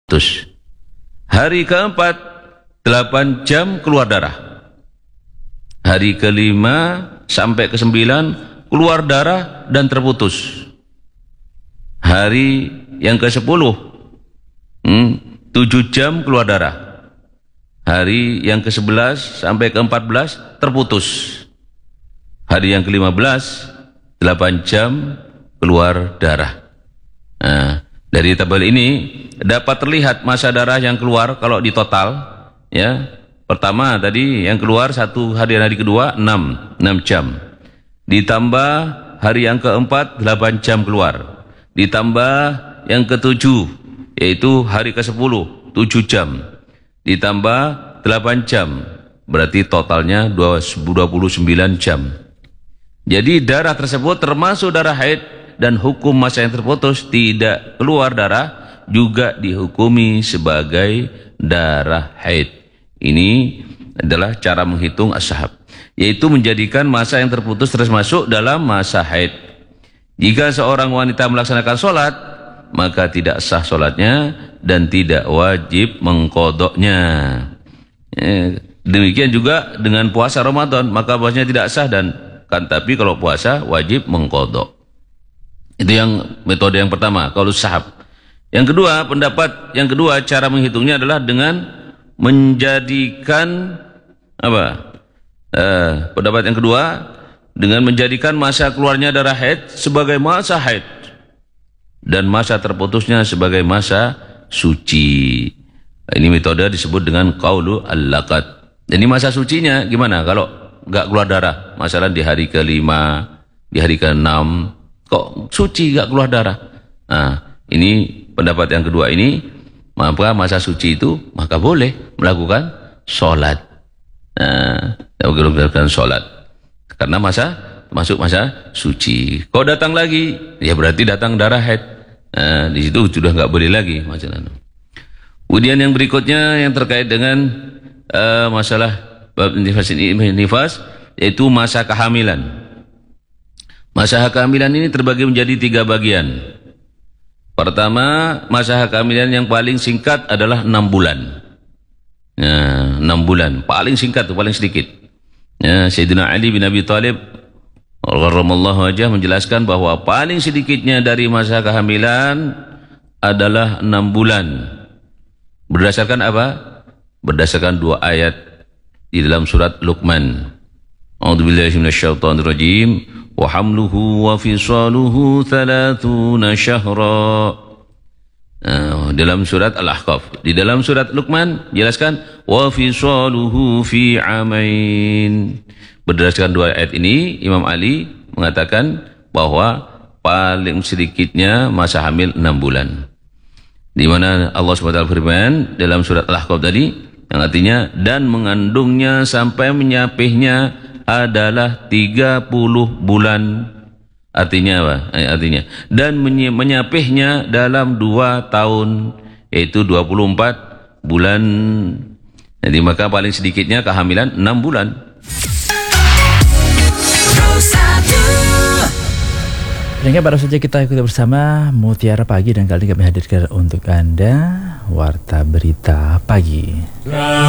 terputus. Hari keempat 8 jam keluar darah. Hari kelima sampai ke-9 keluar darah dan terputus. Hari yang ke-10 7 jam keluar darah. Hari yang ke-11 sampai ke-14 terputus. Hari yang ke-15 8 jam keluar darah. Nah, dari tabel ini dapat terlihat masa darah yang keluar kalau di total, ya. Pertama tadi yang keluar hari kedua 6 jam. Ditambah hari yang keempat 8 jam keluar. Ditambah yang ke-7 yaitu hari ke-10 7 jam. Ditambah 8 jam. Berarti totalnya 29 jam. Jadi darah tersebut termasuk darah haid dan hukum masa yang terputus tidak keluar darah juga dihukumi sebagai darah haid. Ini adalah cara menghitung as-sahab, yaitu menjadikan masa yang terputus terus masuk dalam masa haid. Jika seorang wanita melaksanakan sholat, maka tidak sah sholatnya dan tidak wajib mengqadha'nya. Demikian juga dengan puasa Ramadan, maka puasanya tidak sah tapi kalau puasa wajib mengqadha'. Itu yang metode yang pertama, qaulus sahab. Yang kedua, pendapat yang kedua cara menghitungnya adalah dengan menjadikan pendapat yang kedua dengan menjadikan masa keluarnya darah haid sebagai masa haid dan masa terputusnya sebagai masa suci. Ini metode disebut dengan qaulu al-laqat. Jadi masa sucinya gimana kalau enggak keluar darah? Masalah di hari ke-5, di hari ke-6 kok suci enggak keluar darah. Nah, ini pendapat yang kedua ini, maka masa suci itu maka boleh melakukan sholat. Melakukan sholat karena masuk masa suci. Kau datang lagi, ya berarti datang darah haid. Di situ sudah enggak boleh lagi masalah. Kemudian yang berikutnya yang terkait dengan masalah bab nifas yaitu masa kehamilan. Masa kehamilan ini terbagi menjadi 3 bagian. Pertama, masa kehamilan yang paling singkat adalah 6 bulan. 6 bulan, paling singkat, paling sedikit. Sayyidina Ali bin Abi Thalib radhiyallahu anhu menjelaskan bahwa paling sedikitnya dari masa kehamilan adalah 6 bulan. Berdasarkan apa? Berdasarkan 2 ayat di dalam surat Luqman. A'udzubillahi minasyaitonir rajim. Wa hamluhu wa fisaluhu 30 syahra. Dalam surat Al-Ahqaf. Di dalam surat Luqman jelaskan wa fisaluhu fi amain. Berdasarkan 2 ayat ini Imam Ali mengatakan bahwa paling sedikitnya masa hamil 6 bulan. Di mana Allah SWT firman dalam surat Al-Ahqaf tadi yang artinya dan mengandungnya sampai menyapihnya adalah 30 bulan. Artinya apa? Artinya dan menyapihnya dalam 2 tahun yaitu 24 bulan. Jadi maka paling sedikitnya kehamilan 6 bulan. Sehingga baru saja kita ikuti bersama Mutiara Pagi dan kali ini kami hadirkan untuk Anda Warta Berita Pagi.